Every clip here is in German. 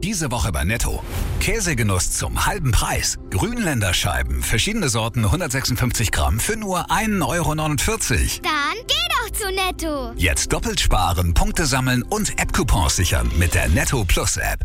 Diese Woche bei Netto. Käsegenuss zum halben Preis. Grünländerscheiben, verschiedene Sorten, 156 Gramm für nur 1,49 €. Dann geh doch zu Netto. Jetzt doppelt sparen, Punkte sammeln und App-Coupons sichern mit der Netto Plus App.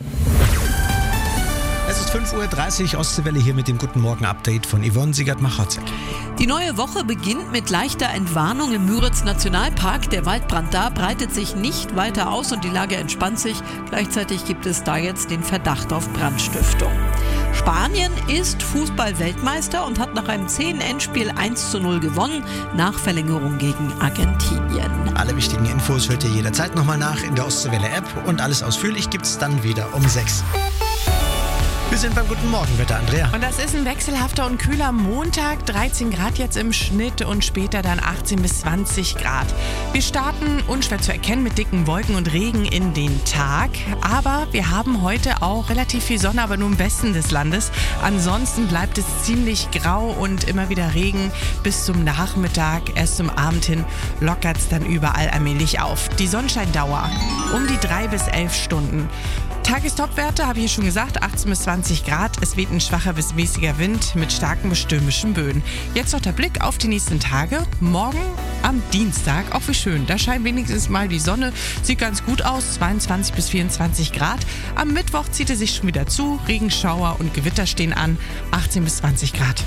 Es ist 5:30 Uhr, Ostseewelle hier mit dem Guten Morgen-Update von Yvonne Siegert-Machotzek. Die neue Woche beginnt mit leichter Entwarnung im Müritz-Nationalpark. Der Waldbrand da breitet sich nicht weiter aus und die Lage entspannt sich. Gleichzeitig gibt es da jetzt den Verdacht auf Brandstiftung. Spanien ist Fußball-Weltmeister und hat nach einem 10-Endspiel 1:0 gewonnen, nach Verlängerung gegen Argentinien. Alle wichtigen Infos hört ihr jederzeit nochmal nach in der Ostseewelle-App und alles ausführlich gibt's dann wieder um 6. Wir sind beim Guten Morgenwetter, Andrea. Und das ist ein wechselhafter und kühler Montag. 13 Grad jetzt im Schnitt und später dann 18 bis 20 Grad. Wir starten unschwer zu erkennen mit dicken Wolken und Regen in den Tag. Aber wir haben heute auch relativ viel Sonne, aber nur im Westen des Landes. Ansonsten bleibt es ziemlich grau und immer wieder Regen bis zum Nachmittag. Erst zum Abend hin lockert es dann überall allmählich auf. Die Sonnenscheindauer um die 3 bis 11 Stunden. Tagestopwerte habe ich hier schon gesagt, 18 bis 20 Grad. Es weht ein schwacher bis mäßiger Wind mit starken bis stürmischen Böen. Jetzt noch der Blick auf die nächsten Tage. Morgen am Dienstag, auch wie schön, da scheint wenigstens mal die Sonne. Sieht ganz gut aus, 22 bis 24 Grad. Am Mittwoch zieht es sich schon wieder zu. Regenschauer und Gewitter stehen an, 18 bis 20 Grad.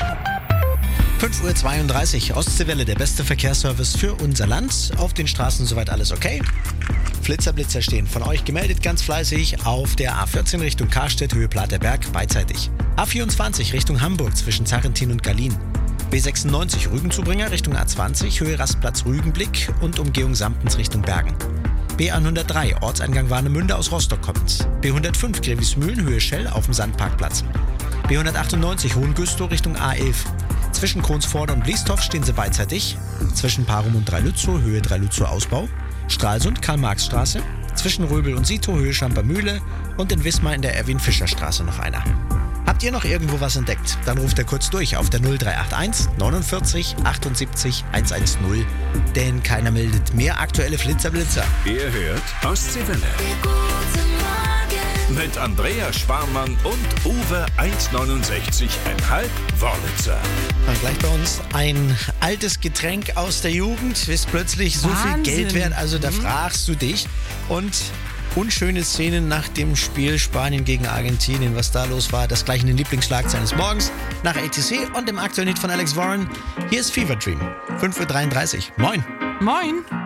5:32 Uhr, Ostseewelle, der beste Verkehrsservice für unser Land. Auf den Straßen soweit alles okay? Blitzer stehen von euch gemeldet, ganz fleißig auf der A14 Richtung Karstedt, Höhe Platerberg, beidseitig. A24 Richtung Hamburg zwischen Zarrentin und Gallien. B96 Rügenzubringer Richtung A20, Höhe Rastplatz Rügenblick und Umgehung Samptens Richtung Bergen. B103 Ortseingang Warnemünde aus Rostock kommend. B105 Grevismühlen, Höhe Schell auf dem Sandparkplatz. B198 Hohengüstow Richtung A11. Zwischen Kronsvorder und Bliestorf stehen sie beidseitig. Zwischen Parum und Dreilützow, Höhe Dreilützow Ausbau. Stralsund, Karl-Marx-Straße. Zwischen Röbel und Sito, Höhe Schampermühle. Und in Wismar in der Erwin-Fischer-Straße noch einer. Habt ihr noch irgendwo was entdeckt? Dann ruft ihr kurz durch auf der 0381 49 78 110. Denn keiner meldet mehr aktuelle Flitzer. Ihr hört Ostseewelle. Mit Andrea Sparmann und Uwe 1,69,5 Wörlitzer. Und gleich bei uns ein altes Getränk aus der Jugend, ist plötzlich so viel Geld wert, also da fragst du dich. Und unschöne Szenen nach dem Spiel Spanien gegen Argentinien, was da los war, das gleich in den Lieblingsschlagzeilen des Morgens nach ATC und dem aktuellen Hit von Alex Warren. Hier ist Fever Dream, 5:33 Uhr. Moin. Moin.